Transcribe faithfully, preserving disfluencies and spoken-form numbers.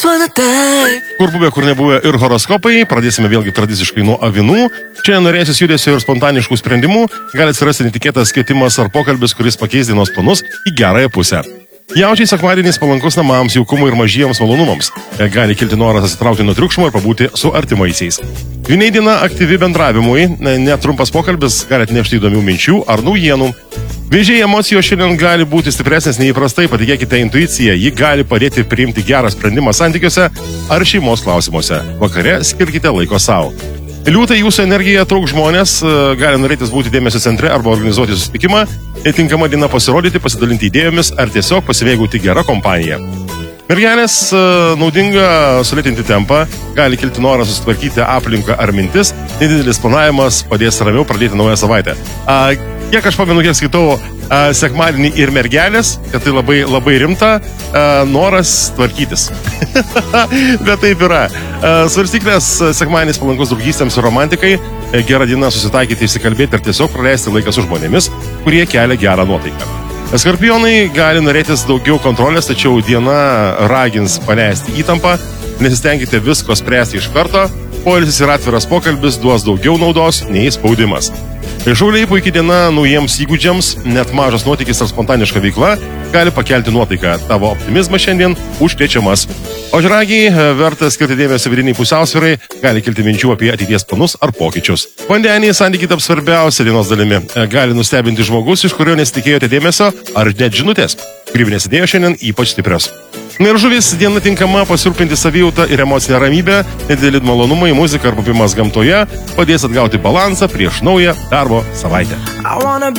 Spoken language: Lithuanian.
Kur buvę, kur nebuvę ir horoskopai, pradėsime vėlgi tradiciškai nuo avinų. Čia norėsis judesio ir spontaniškų sprendimų, gali atsirasti netikėtas kvietimas ar pokalbis, kuris pakeis dienos planus į gerąją pusę. Jaučiai sekmadienis palankus namams, jaukumui ir mažiems malonumams. Gali kilti noras atsitraukti nuo triukšmo ir pabūti su artimaisiais. Dvyniai diena aktyvi bendravimui, netrumpas pokalbis gali atnešti įdomių minčių ar naujienų. Vėžiai emocijos šiandien gali būti stipresnės nei įprastai, patikėkite intuiciją, ji gali padėti priimti gerą sprendimą santykiuose ar šeimos klausimuose. Vakare skirkite laiko savo. Liūtai jūsų energiją trauk žmonės, gali norėtis būti dėmesio centre arba organizuoti susitikimą, tinkama diena pasirodyti, pasidalinti idėjomis ar tiesiog pasivėgauti gerą kompaniją. Mergelės naudinga sulėtinti tempą, gali kilti noras susitvarkyti aplinką ar mintis, nedidelis planavimas padės ramiau pradėti naują savaitę. A, kiek aš pamenu, kiek skaitau a, sekmadienį ir mergelės, kad tai labai, labai rimta, a, noras tvarkytis. Bet taip yra. A, svarstyklės sekmadienis palankus draugystėms ir romantikai, gera diena susitaikyti, išsikalbėti ir tiesiog praleisti laiką su žmonėmis, kurie kelia gerą nuotaiką. Skorpionai gali norėtis daugiau kontrolės, tačiau diena ragins paleisti įtampą, nesistengkite visko spręsti iš karto, poilsis ir atviras pokalbis duos daugiau naudos nei spaudimas. Šauliai puikiai diena naujiems įgūdžiams, net mažas nuotykis ar spontaniška veikla gali pakelti nuotaiką. Tavo optimizmas šiandien užkrečiamas. O žragiai, verta skirti dėmesio vidiniai pusiausvyrai, gali kilti minčių apie ateities planus ar pokyčius. Vandeniai santykiai taps svarbiausia dienos dalimi. Gali nustebinti žmogus, iš kurio nesitikėjote dėmesio ar net žinutės. Kūrybinės idėjos šiandien ypač stiprios. Ir žuvis diena tinkama pasirūpinti savijautą ir emocinę ramybę, nedideli malonumai, muzika ar buvimas gamtoje padės atgauti balansą prieš naują darbo savaitę.